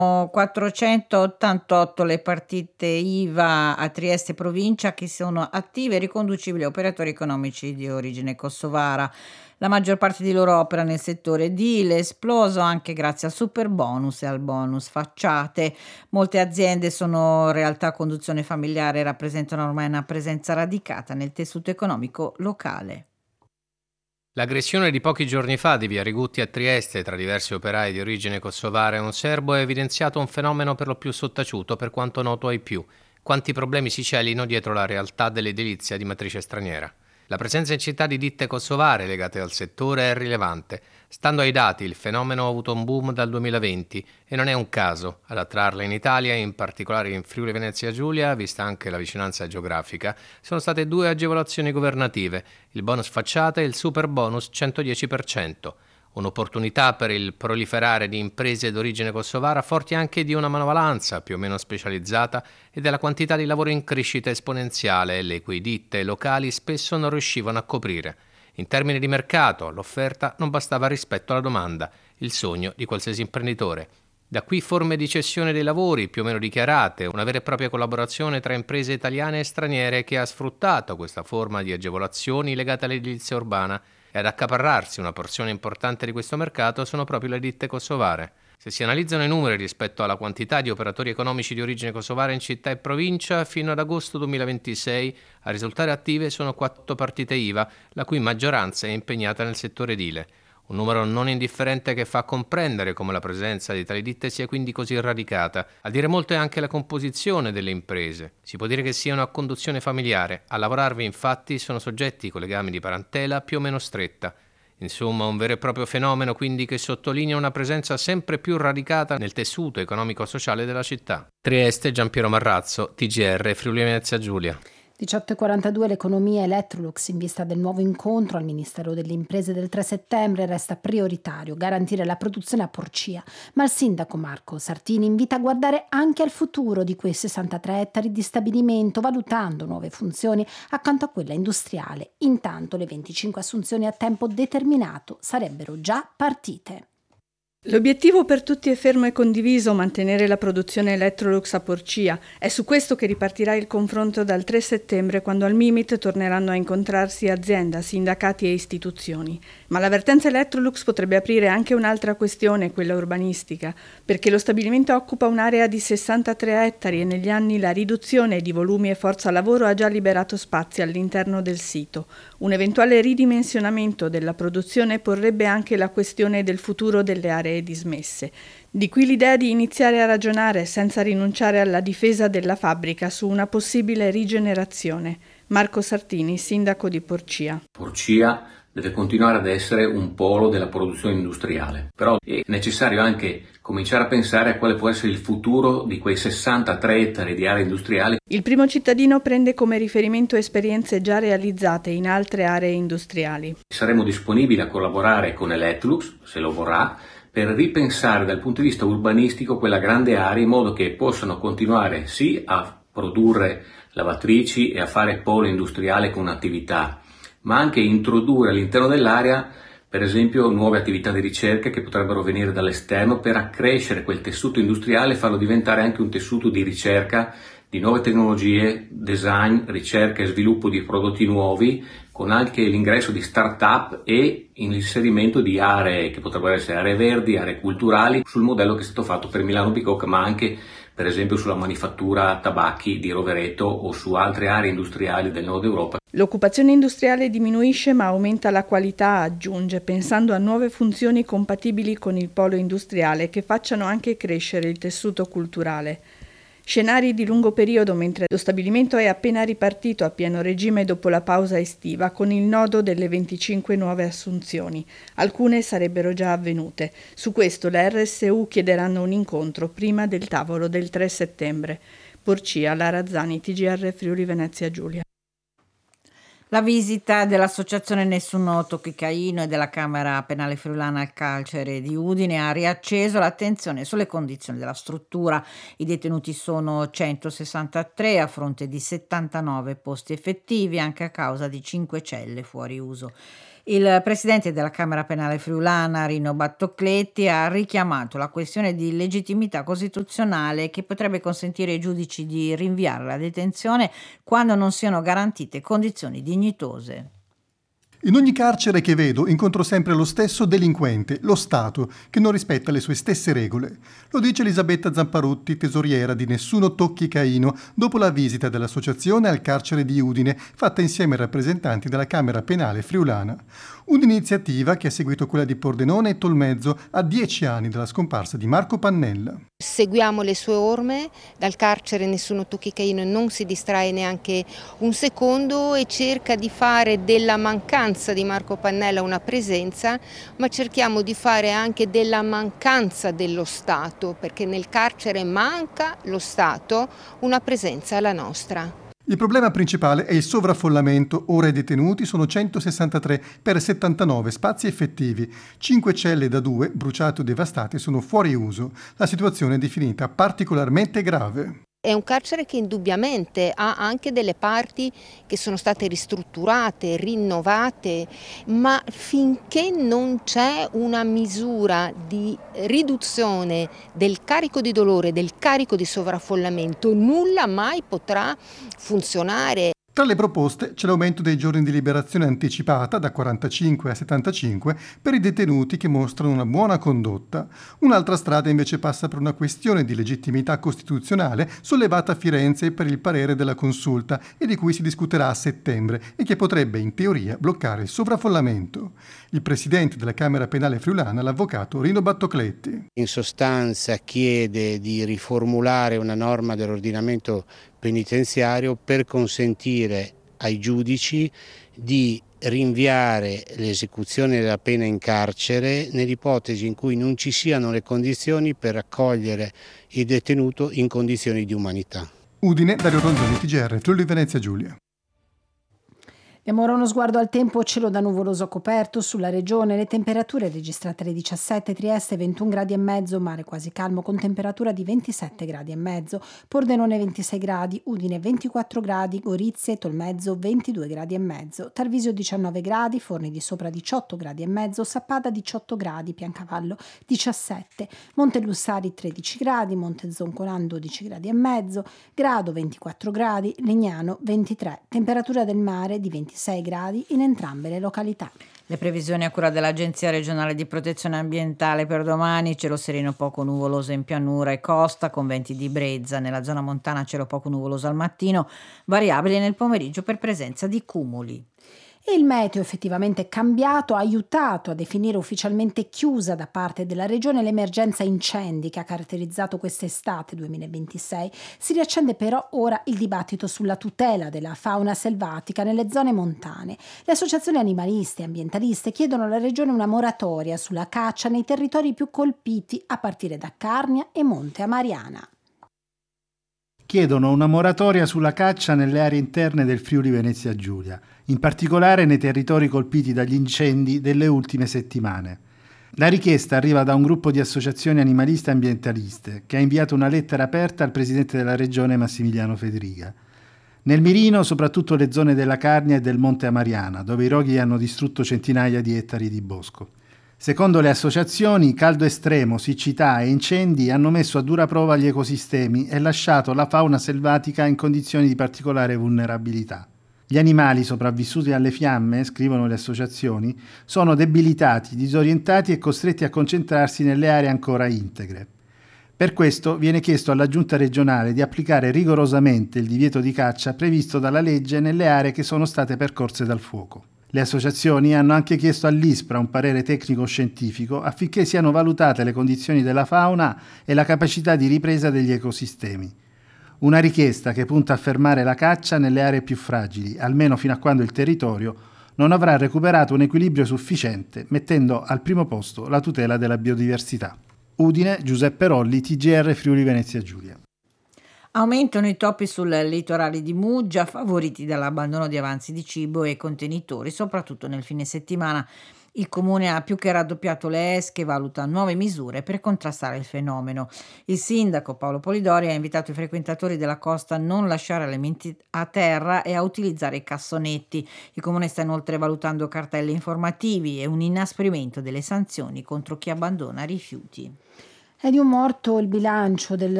488 le partite IVA a Trieste provincia che sono attive e riconducibili a operatori economici di origine kosovara. La maggior parte di loro opera nel settore edile, esploso anche grazie al super bonus e al bonus facciate. Molte aziende sono realtà a conduzione familiare e rappresentano ormai una presenza radicata nel tessuto economico locale. L'aggressione di pochi giorni fa di via Rigutti a Trieste tra diversi operai di origine kosovara e un serbo ha evidenziato un fenomeno per lo più sottaciuto per quanto noto ai più: quanti problemi si celino dietro la realtà dell'edilizia di matrice straniera. La presenza in città di ditte kosovare legate al settore è rilevante. Stando ai dati, il fenomeno ha avuto un boom dal 2020 e non è un caso ad attrarle in Italia, in particolare in Friuli Venezia Giulia, vista anche la vicinanza geografica, sono state 2 agevolazioni governative: il bonus facciata e il super bonus 110%. Un'opportunità per il proliferare di imprese d'origine kosovara forti anche di una manovalanza più o meno specializzata e della quantità di lavoro in crescita esponenziale, le cui ditte locali spesso non riuscivano a coprire. In termini di mercato, l'offerta non bastava rispetto alla domanda, il sogno di qualsiasi imprenditore. Da qui forme di cessione dei lavori più o meno dichiarate, una vera e propria collaborazione tra imprese italiane e straniere che ha sfruttato questa forma di agevolazioni legate all'edilizia urbana, e ad accaparrarsi una porzione importante di questo mercato sono proprio le ditte kosovare. Se si analizzano i numeri rispetto alla quantità di operatori economici di origine kosovara in città e provincia, fino ad agosto 2026 a risultare attive sono 4 partite IVA, la cui maggioranza è impegnata nel settore edile. Un numero non indifferente che fa comprendere come la presenza di tali ditte sia quindi così radicata. A dire molto è anche la composizione delle imprese. Si può dire che siano a conduzione familiare. A lavorarvi infatti sono soggetti con legami di parentela più o meno stretta. Insomma, un vero e proprio fenomeno quindi che sottolinea una presenza sempre più radicata nel tessuto economico-sociale della città. Trieste, Giampiero Marrazzo, TGR, Friuli Venezia Giulia. 18:42 l'economia Electrolux in vista del nuovo incontro al Ministero delle Imprese del 3 settembre resta prioritario garantire la produzione a Porcia, ma il sindaco Marco Sartini invita a guardare anche al futuro di quei 63 ettari di stabilimento valutando nuove funzioni accanto a quella industriale. Intanto le 25 assunzioni a tempo determinato sarebbero già partite. L'obiettivo per tutti è fermo e condiviso: mantenere la produzione Electrolux a Porcia. È su questo che ripartirà il confronto dal 3 settembre, quando al Mimit torneranno a incontrarsi azienda, sindacati e istituzioni. Ma la vertenza Electrolux potrebbe aprire anche un'altra questione, quella urbanistica, perché lo stabilimento occupa un'area di 63 ettari e negli anni la riduzione di volumi e forza lavoro ha già liberato spazi all'interno del sito. Un eventuale ridimensionamento della produzione porrebbe anche la questione del futuro delle aree dismesse. Di qui l'idea di iniziare a ragionare, senza rinunciare alla difesa della fabbrica, su una possibile rigenerazione. Marco Sartini, sindaco di Porcia. Porcia deve continuare ad essere un polo della produzione industriale, però è necessario anche cominciare a pensare a quale può essere il futuro di quei 63 ettari di aree industriali. Il primo cittadino prende come riferimento esperienze già realizzate in altre aree industriali. Saremo disponibili a collaborare con Electrolux, se lo vorrà, per ripensare dal punto di vista urbanistico quella grande area in modo che possano continuare sì a produrre lavatrici e a fare polo industriale con attività, ma anche introdurre all'interno dell'area per esempio nuove attività di ricerca che potrebbero venire dall'esterno per accrescere quel tessuto industriale e farlo diventare anche un tessuto di ricerca di nuove tecnologie, design, ricerca e sviluppo di prodotti nuovi, con anche l'ingresso di start-up e l'inserimento di aree che potrebbero essere aree verdi, aree culturali, sul modello che è stato fatto per Milano Bicocca, ma anche per esempio sulla manifattura tabacchi di Rovereto o su altre aree industriali del nord Europa. L'occupazione industriale diminuisce ma aumenta la qualità, aggiunge, pensando a nuove funzioni compatibili con il polo industriale che facciano anche crescere il tessuto culturale. Scenari di lungo periodo mentre lo stabilimento è appena ripartito a pieno regime dopo la pausa estiva con il nodo delle 25 nuove assunzioni. Alcune sarebbero già avvenute. Su questo le RSU chiederanno un incontro prima del tavolo del 3 settembre. Porcia, Lara Zani, TGR Friuli Venezia Giulia. La visita dell'Associazione Nessuno Tocchi Caino e della Camera Penale Friulana al carcere di Udine ha riacceso l'attenzione sulle condizioni della struttura. I detenuti sono 163 a fronte di 79 posti effettivi, anche a causa di 5 celle fuori uso. Il presidente della Camera Penale friulana, Rino Battocletti, ha richiamato la questione di legittimità costituzionale che potrebbe consentire ai giudici di rinviare la detenzione quando non siano garantite condizioni dignitose. In ogni carcere che vedo incontro sempre lo stesso delinquente, lo Stato, che non rispetta le sue stesse regole. Lo dice Elisabetta Zamparutti, tesoriera di Nessuno Tocchi Caino, dopo la visita dell'associazione al carcere di Udine, fatta insieme ai rappresentanti della Camera Penale friulana. Un'iniziativa che ha seguito quella di Pordenone e Tolmezzo a 10 anni dalla scomparsa di Marco Pannella. Seguiamo le sue orme, dal carcere Nessuno Tocchi Caino non si distrae neanche un secondo e cerca di fare della mancanza di Marco Pannella una presenza, ma cerchiamo di fare anche della mancanza dello Stato, perché nel carcere manca lo Stato, una presenza la nostra. Il problema principale è il sovraffollamento. Ora i detenuti sono 163 per 79 spazi effettivi. 5 celle da 2, bruciate o devastate, sono fuori uso. La situazione è definita particolarmente grave. È un carcere che indubbiamente ha anche delle parti che sono state ristrutturate, rinnovate, ma finché non c'è una misura di riduzione del carico di dolore, del carico di sovraffollamento, nulla mai potrà funzionare. Tra le proposte c'è l'aumento dei giorni di liberazione anticipata da 45 a 75 per i detenuti che mostrano una buona condotta. Un'altra strada invece passa per una questione di legittimità costituzionale sollevata a Firenze per il parere della Consulta e di cui si discuterà a settembre e che potrebbe in teoria bloccare il sovraffollamento. Il presidente della Camera Penale friulana, l'avvocato Rino Battocletti. In sostanza chiede di riformulare una norma dell'ordinamento penitenziario per consentire ai giudici di rinviare l'esecuzione della pena in carcere nell'ipotesi in cui non ci siano le condizioni per accogliere il detenuto in condizioni di umanità. Udine, Dario Ronzoni, TGR, Friuli Venezia Giulia. Diamo ora uno sguardo al tempo, cielo da nuvoloso coperto sulla regione, le temperature registrate alle 17, Trieste 21 gradi e mezzo, mare quasi calmo con temperatura di 27 gradi e mezzo, Pordenone 26 gradi, Udine 24 gradi, Gorizia e Tolmezzo 22 gradi e mezzo, Tarvisio 19 gradi, Forni di Sopra 18 gradi e mezzo, Sappada 18 gradi, Piancavallo 17, Montelussari 13 gradi, Montezoncolan 12 gradi e mezzo, Grado 24 gradi, Legnano 23, temperatura del mare di 26 gradi in entrambe le località. Le previsioni a cura dell'Agenzia regionale di protezione ambientale per domani: cielo sereno poco nuvoloso in pianura e costa con venti di brezza, nella zona montana cielo poco nuvoloso al mattino, variabile nel pomeriggio per presenza di cumuli. E il meteo effettivamente cambiato ha aiutato a definire ufficialmente chiusa da parte della regione l'emergenza incendi che ha caratterizzato quest'estate 2026. Si riaccende però ora il dibattito sulla tutela della fauna selvatica nelle zone montane. Le associazioni animaliste e ambientaliste chiedono alla regione una moratoria sulla caccia nei territori più colpiti a partire da Carnia e Monte Amariana. Chiedono una moratoria sulla caccia nelle aree interne del Friuli Venezia Giulia, in particolare nei territori colpiti dagli incendi delle ultime settimane. La richiesta arriva da un gruppo di associazioni animaliste e ambientaliste che ha inviato una lettera aperta al presidente della regione Massimiliano Fedriga. Nel mirino soprattutto le zone della Carnia e del Monte Amariana, dove i roghi hanno distrutto centinaia di ettari di bosco. Secondo le associazioni, caldo estremo, siccità e incendi hanno messo a dura prova gli ecosistemi e lasciato la fauna selvatica in condizioni di particolare vulnerabilità. Gli animali sopravvissuti alle fiamme, scrivono le associazioni, sono debilitati, disorientati e costretti a concentrarsi nelle aree ancora integre. Per questo viene chiesto alla Giunta regionale di applicare rigorosamente il divieto di caccia previsto dalla legge nelle aree che sono state percorse dal fuoco. Le associazioni hanno anche chiesto all'ISPRA un parere tecnico-scientifico affinché siano valutate le condizioni della fauna e la capacità di ripresa degli ecosistemi. Una richiesta che punta a fermare la caccia nelle aree più fragili, almeno fino a quando il territorio non avrà recuperato un equilibrio sufficiente, mettendo al primo posto la tutela della biodiversità. Udine, Giuseppe Rolli, TGR Friuli Venezia Giulia. Aumentano i topi sul litorale di Muggia, favoriti dall'abbandono di avanzi di cibo e contenitori, soprattutto nel fine settimana. Il comune ha più che raddoppiato le esche e valuta nuove misure per contrastare il fenomeno. Il sindaco Paolo Polidori ha invitato i frequentatori della costa a non lasciare alimenti a terra e a utilizzare i cassonetti. Il comune sta inoltre valutando cartelli informativi e un inasprimento delle sanzioni contro chi abbandona rifiuti. È di un morto il bilancio del